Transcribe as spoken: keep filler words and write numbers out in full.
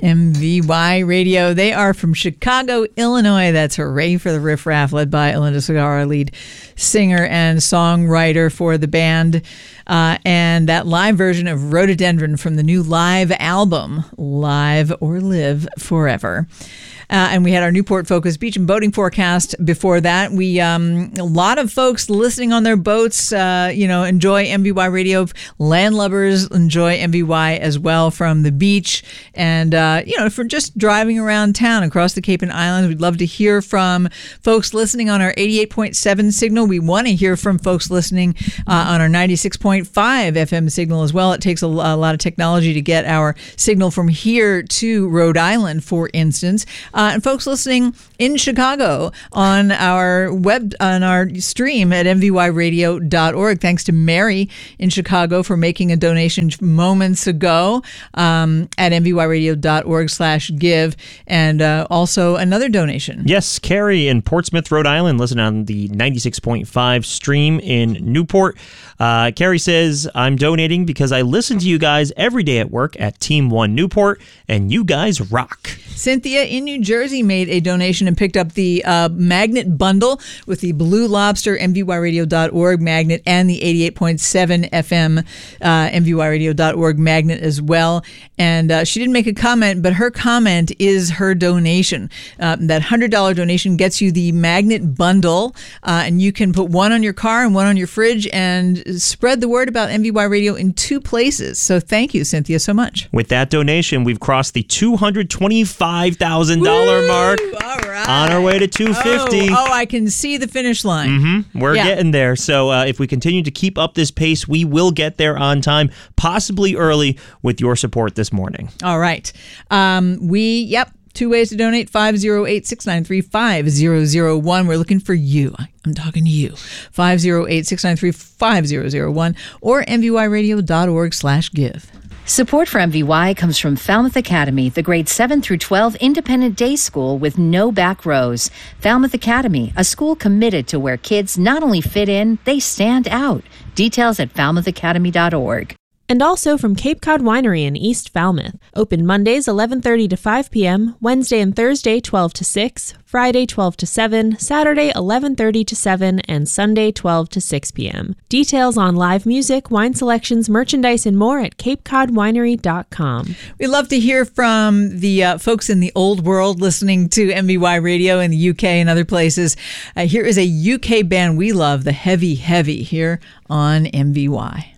M V Y Radio. They are from Chicago, Illinois. That's Hooray for the Riff Raff, led by Linda Segarra, lead singer and songwriter for the band. Uh, and that live version of Rhododendron from the new live album, Live or Live Forever. Uh, and we had our Newport Focus beach and boating forecast before that. We um, a lot of folks listening on their boats, uh, you know, enjoy M V Y Radio. Landlubbers enjoy M V Y as well from the beach. And, uh, you know, for just driving around town across the Cape and Islands, we'd love to hear from folks listening on our eighty-eight point seven signal. We want to hear from folks listening uh, on our ninety-six point five F M signal as well. It takes a, a lot of technology to get our signal from here to Rhode Island, for instance. Uh, and folks listening in Chicago on our web, on our stream at m v y radio dot org. Thanks to Mary in Chicago for making a donation moments ago um, at m v y radio dot org slash give. And uh, also another donation. Yes, Carrie in Portsmouth, Rhode Island, listen on the ninety-six point five stream in Newport. Uh, Carrie says, I'm donating because I listen to you guys every day at work at Team One Newport, and you guys rock. Cynthia in New Jersey made a donation and picked up the uh, magnet bundle with the Blue Lobster m v y radio dot org magnet and the eighty-eight point seven F M uh, m v y radio dot org magnet as well. And uh, she didn't make a comment, but her comment is her donation. Uh, that one hundred dollars donation gets you the magnet bundle, uh, and you can put one on your car and one on your fridge and spread the word about M V Y Radio in two places. So thank you, Cynthia, so much. With that donation, we've crossed the two hundred twenty-five thousand dollars mark. All right. On our way to two hundred fifty thousand dollars. Oh, oh, I can see the finish line. Mm-hmm. We're yeah. getting there. So uh, if we continue to keep up this pace, we will get there on time, possibly early, with your support this morning. All right. Um, we, yep. Two ways to donate, five oh eight, six nine three, five oh oh one. We're looking for you. I'm talking to you. five oh eight, six nine three, five oh oh one or m v y radio dot org slash give. Support for M V Y comes from Falmouth Academy, the grade seven through twelve independent day school with no back rows. Falmouth Academy, a school committed to where kids not only fit in, they stand out. Details at falmouth academy dot org. And also from Cape Cod Winery in East Falmouth. Open Mondays eleven thirty to five p.m., Wednesday and Thursday twelve to six, Friday twelve to seven, Saturday eleven thirty to seven, and Sunday twelve to six p.m. Details on live music, wine selections, merchandise, and more at cape cod winery dot com. We love to hear from the uh, folks in the old world listening to M V Y Radio in the U K and other places. Uh, here is a U K band we love, the Heavy Heavy, here on M V Y.